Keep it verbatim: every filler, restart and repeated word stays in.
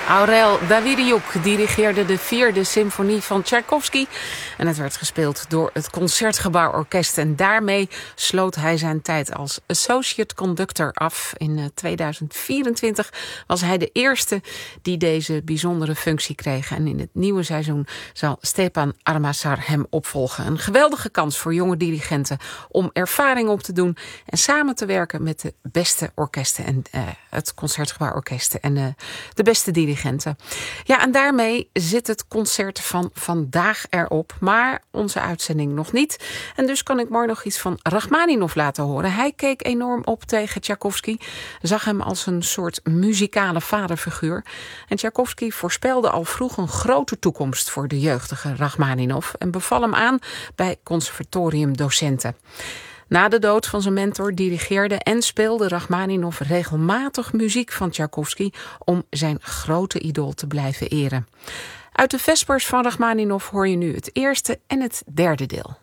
Aurel Dawidiuk dirigeerde de vierde symfonie van Tchaikovsky. En het werd gespeeld door het Concertgebouworkest. En daarmee sloot hij zijn tijd als associate conductor af. In tweeduizend vierentwintig was hij de eerste die deze bijzondere functie kreeg. En in het nieuwe seizoen zal Stepan Armasar hem opvolgen. Een geweldige kans voor jonge dirigenten om ervaring op te doen en samen te werken met de beste orkesten en uh, het Concertgebouworkest en uh, de beste dirigenten. Ja, en daarmee zit het concert van vandaag erop, maar onze uitzending nog niet. En dus kan ik morgen nog iets van Rachmaninov laten horen. Hij keek enorm op tegen Tchaikovsky, zag hem als een soort muzikale vaderfiguur. En Tchaikovsky voorspelde al vroeg een grote toekomst voor de jeugdige Rachmaninov en beval hem aan bij conservatoriumdocenten. Na de dood van zijn mentor dirigeerde en speelde Rachmaninov regelmatig muziek van Tchaikovsky om zijn grote idool te blijven eren. Uit de Vespers van Rachmaninov hoor je nu het eerste en het derde deel.